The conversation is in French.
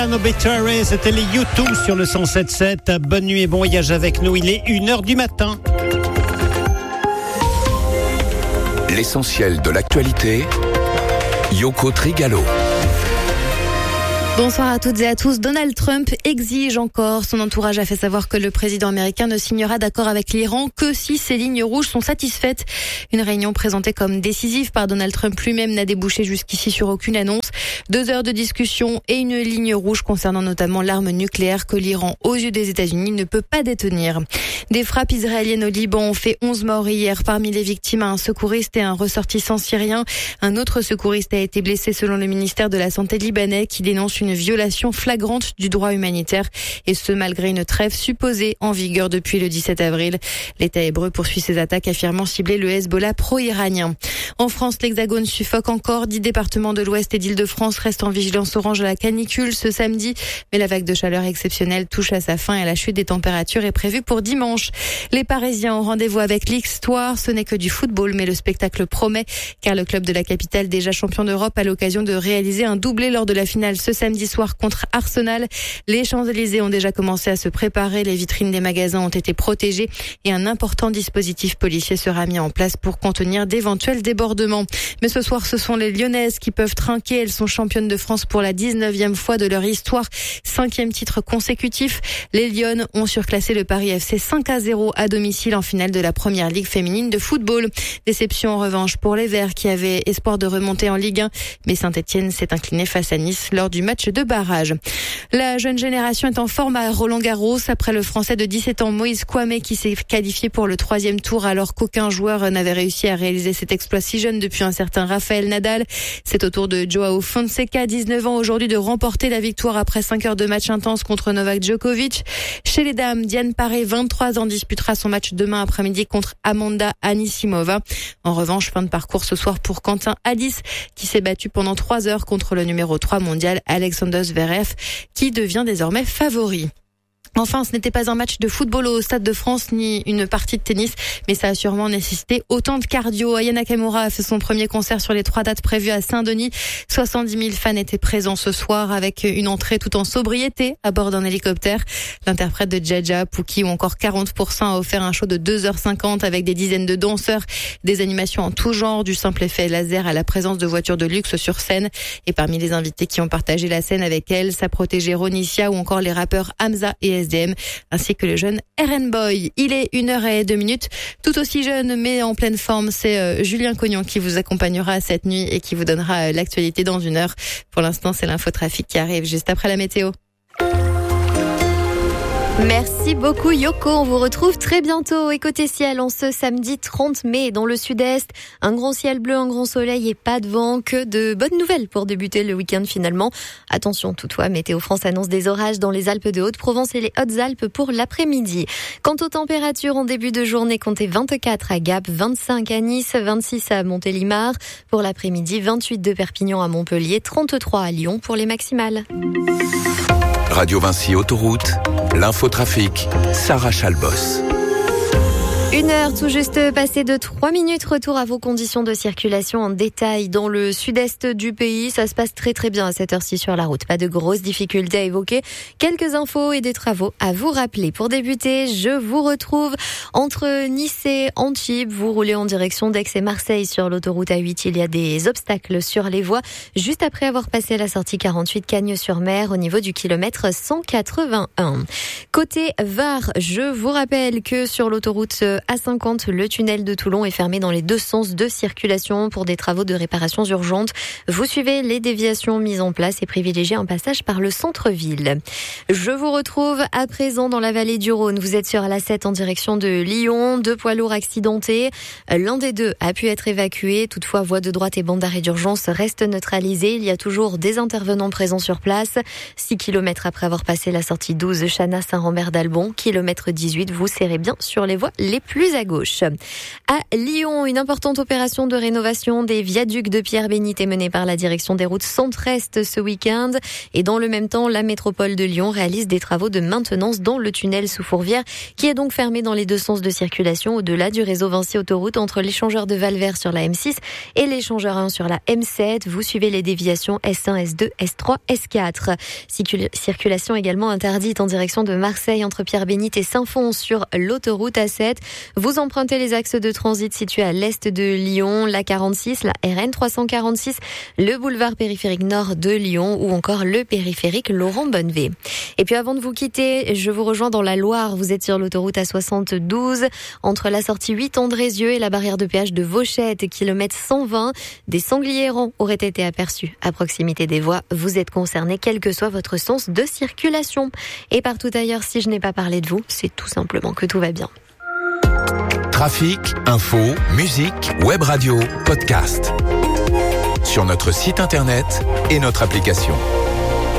Obituary, c'était les U2 sur le 107.7. Bonne nuit et bon voyage avec nous. Il est 1h du matin. L'essentiel de l'actualité, Yoko Trigalo. Bonsoir à toutes et à tous. Donald Trump exige encore. Son entourage a fait savoir que le président américain ne signera d'accord avec l'Iran que si ses lignes rouges sont satisfaites. Une réunion présentée comme décisive par Donald Trump lui-même n'a débouché jusqu'ici sur aucune annonce. 2 heures de discussion et une ligne rouge concernant notamment l'arme nucléaire que l'Iran, aux yeux des États-Unis, ne peut pas détenir. Des frappes israéliennes au Liban ont fait 11 morts hier. Parmi les victimes, un secouriste et un ressortissant syrien. Un autre secouriste a été blessé selon le ministère de la Santé libanais qui dénonce une violation flagrante du droit humanitaire et ce malgré une trêve supposée en vigueur depuis le 17 avril. L'État hébreu poursuit ses attaques affirmant cibler le Hezbollah pro-iranien. En France, l'Hexagone suffoque encore. 10 départements de l'Ouest et d'Île-de-France restent en vigilance orange à la canicule ce samedi. Mais la vague de chaleur exceptionnelle touche à sa fin et la chute des températures est prévue pour dimanche. Les Parisiens ont rendez-vous avec l'histoire. Ce n'est que du football, mais le spectacle promet car le club de la capitale, déjà champion d'Europe, a l'occasion de réaliser un doublé lors de la finale ce samedi soir contre Arsenal. Les Champs-Élysées ont déjà commencé à se préparer. Les vitrines des magasins ont été protégées et un important dispositif policier sera mis en place pour contenir d'éventuels débordements. Mais ce soir, ce sont les Lyonnaises qui peuvent trinquer. Elles sont championnes de France pour la 19e fois de leur histoire. 5e titre consécutif. Les Lyonnes ont surclassé le Paris FC 5-0 à domicile en finale de la première ligue féminine de football. Déception en revanche pour les Verts qui avaient espoir de remonter en Ligue 1. Mais Saint-Etienne s'est incliné face à Nice lors du match de barrage. La jeune génération est en forme à Roland-Garros après le Français de 17 ans Moïse Kouamé qui s'est qualifié pour le 3e tour alors qu'aucun joueur n'avait réussi à réaliser cet exploit si jeune depuis un certain Rafael Nadal. C'est au tour de Joao Fonseca, 19 ans aujourd'hui, de remporter la victoire après 5 heures de match intense contre Novak Djokovic. Chez les dames, Diane Paré, 23 ans, disputera son match demain après-midi contre Amanda Anisimova. En revanche, fin de parcours ce soir pour Quentin Alice qui s'est battu pendant 3 heures contre le numéro 3 mondial Alexander Zverev qui devient désormais favori. Enfin, ce n'était pas un match de football au Stade de France ni une partie de tennis, mais ça a sûrement nécessité autant de cardio. Aya Nakamura a fait son premier concert sur les 3 dates prévues à Saint-Denis. 70 000 fans étaient présents ce soir avec une entrée tout en sobriété à bord d'un hélicoptère. L'interprète de Jaja, Pookie ou encore 40% a offert un show de 2h50 avec des dizaines de danseurs, des animations en tout genre, du simple effet laser à la présence de voitures de luxe sur scène. Et parmi les invités qui ont partagé la scène avec elle, sa protégée Ronicia ou encore les rappeurs Hamza et SDM, ainsi que le jeune RN Boy. Il est 1h02. Tout aussi jeune, mais en pleine forme, c'est Julien Cognon qui vous accompagnera cette nuit et qui vous donnera l'actualité dans 1 heure. Pour l'instant, c'est l'infotrafic qui arrive juste après la météo. Merci beaucoup Yoko, on vous retrouve très bientôt. Et côté ciel, en ce samedi 30 mai, dans le sud-est, un grand ciel bleu, un grand soleil et pas de vent, que de bonnes nouvelles pour débuter le week-end finalement. Attention toutefois, Météo France annonce des orages dans les Alpes de Haute-Provence et les Hautes-Alpes pour l'après-midi. Quant aux températures en début de journée, comptez 24 à Gap, 25 à Nice, 26 à Montélimar. Pour l'après-midi, 28 de Perpignan à Montpellier, 33 à Lyon pour les maximales. Radio Vinci Autoroute, l'infotrafic, Sarah Chalbos. 1 heure tout juste passée de 3 minutes. Retour à vos conditions de circulation en détail dans le sud-est du pays. Ça se passe très très bien à cette heure-ci sur la route. Pas de grosses difficultés à évoquer. Quelques infos et des travaux à vous rappeler. Pour débuter, je vous retrouve entre Nice et Antibes. Vous roulez en direction d'Aix et Marseille sur l'autoroute A8. Il y a des obstacles sur les voies. Juste après avoir passé la sortie 48 Cagnes-sur-Mer au niveau du kilomètre 181. Côté Var, je vous rappelle que sur l'autoroute A50, le tunnel de Toulon est fermé dans les 2 sens de circulation pour des travaux de réparations urgentes. Vous suivez les déviations mises en place et privilégiez un passage par le centre-ville. Je vous retrouve à présent dans la vallée du Rhône. Vous êtes sur l'A7 en direction de Lyon. 2 poids lourds accidentés. L'un des 2 a pu être évacué. Toutefois, voie de droite et bande d'arrêt d'urgence restent neutralisées. Il y a toujours des intervenants présents sur place. 6 km après avoir passé la sortie 12 Chana Saint-Rambert d'Albon. Kilomètre 18, vous serrez bien sur les voies les plus plus à gauche. À Lyon, une importante opération de rénovation des viaducs de Pierre-Bénite est menée par la direction des routes centre-est ce week-end. Et dans le même temps, la métropole de Lyon réalise des travaux de maintenance dans le tunnel sous Fourvière, qui est donc fermé dans les deux sens de circulation au-delà du réseau Vinci Autoroute entre l'échangeur de Valvert sur la M6 et l'échangeur 1 sur la M7. Vous suivez les déviations S1, S2, S3, S4. Circulation également interdite en direction de Marseille entre Pierre-Bénite et Saint-Fons sur l'autoroute A7. Vous empruntez les axes de transit situés à l'est de Lyon, la 46, la RN 346, le boulevard périphérique nord de Lyon ou encore le périphérique Laurent Bonnevé. Et puis avant de vous quitter, je vous rejoins dans la Loire. Vous êtes sur l'autoroute A72 entre la sortie 8 Andrézieux et la barrière de péage de Vauchette, kilomètre 120. Des sangliers errants auraient été aperçus à proximité des voies. Vous êtes concernés quel que soit votre sens de circulation. Et partout ailleurs, si je n'ai pas parlé de vous, c'est tout simplement que tout va bien. Trafic, info, musique, web radio, podcast. Sur notre site internet et notre application.